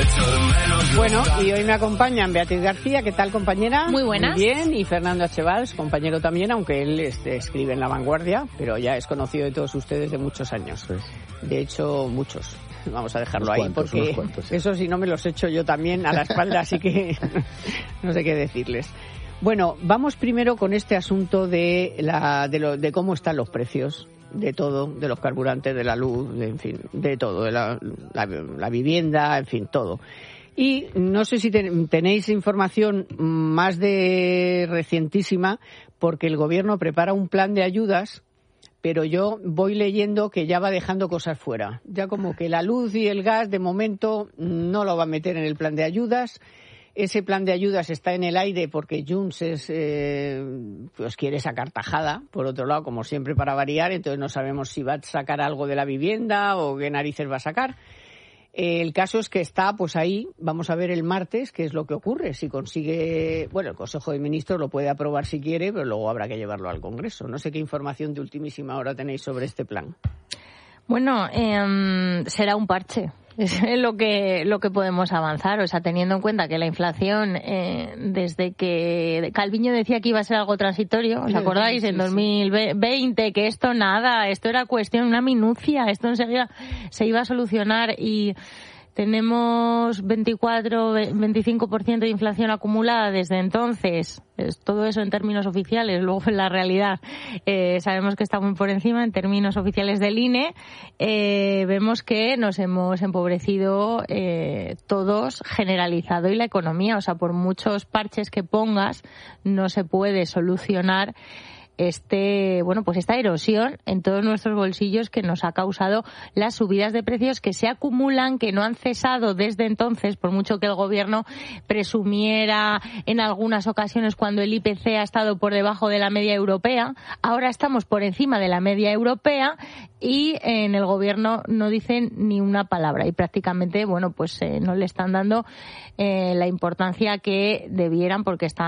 Bueno, y hoy me acompañan Beatriz García, ¿qué tal, compañera? Muy buenas. Muy bien, y Fernando Achevals, compañero también, aunque él escribe en La Vanguardia, pero ya es conocido de todos ustedes de muchos años. Pues. De hecho, muchos. Vamos a dejarlo ahí, porque sí. Eso sí no me los echo yo también a la espalda, así que no sé qué decirles. Bueno, vamos primero con este asunto de cómo están los precios de todo, de los carburantes, de la luz, en fin, de todo, de la vivienda, en fin, todo. Y no sé si tenéis información más de recientísima, porque el gobierno prepara un plan de ayudas, pero yo voy leyendo que ya va dejando cosas fuera. Ya como que la luz y el gas, de momento, no lo va a meter en el plan de ayudas. Ese plan de ayudas está en el aire porque Junts pues quiere sacar tajada, por otro lado, como siempre, para variar. Entonces no sabemos si va a sacar algo de la vivienda o qué narices va a sacar. El caso es que está pues ahí, vamos a ver el martes qué es lo que ocurre, si consigue, bueno, el Consejo de Ministros lo puede aprobar si quiere, pero luego habrá que llevarlo al Congreso. No sé qué información de ultimísima hora tenéis sobre este plan. Bueno, será un parche. Es lo que podemos avanzar, o sea, teniendo en cuenta que la inflación, desde que Calviño decía que iba a ser algo transitorio, ¿os acordáis? Sí, en 2020, que esto era cuestión, una minucia, esto enseguida se iba a solucionar y tenemos 25% de inflación acumulada desde entonces. Todo eso en términos oficiales. Luego, en la realidad, sabemos que está muy por encima. En términos oficiales del INE, vemos que nos hemos empobrecido todos, generalizado, y la economía. O sea, por muchos parches que pongas, no se puede solucionar esta erosión en todos nuestros bolsillos que nos ha causado las subidas de precios que se acumulan, que no han cesado desde entonces, por mucho que el gobierno presumiera en algunas ocasiones cuando el IPC ha estado por debajo de la media europea. Ahora estamos por encima de la media europea y en el gobierno no dicen ni una palabra y prácticamente, no le están dando la importancia que debieran, porque están